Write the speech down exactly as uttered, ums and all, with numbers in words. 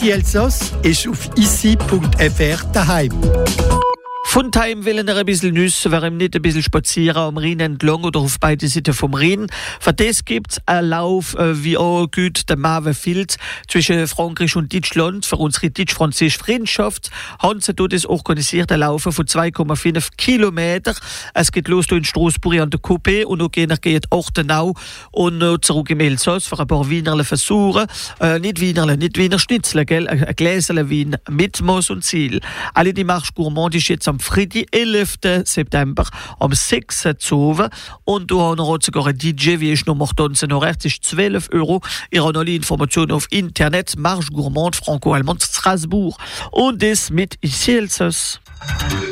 ici Elsass ist auf ici punkt f r daheim. Von daheim wollen wir ein bisschen nüssen, warum nicht ein bisschen spazieren am Rhein entlang oder auf beide Seiten vom Rhein. Für das gibt es einen Lauf, äh, wie auch gut der Marve Field zwischen Frankreich und Deutschland. Für unsere deutsch-französische Freundschaft haben sie dort das organisiert, ein Laufen von zwei Komma fünf Kilometer. Es geht los in Straßburg an der Coupé und noch gehen geht Ortenau und noch zurück im Elsass für ein paar Wienerle versuchen. Äh, nicht Wienerle, nicht Wiener Schnitzel, gell? Ein Gläserle Wien mit Maß und Ziel. Alle die Marche Gourmand ist jetzt am Freitag, elften September, am sechs Uhr und du hast noch sogar ein D J, wie ich noch mache, noch recht, ist zwölf Euro. Ihr habt alle Informationen auf Internet, Marche Gourmand, Franco-Allemande, Strasbourg und das mit ici Elsass.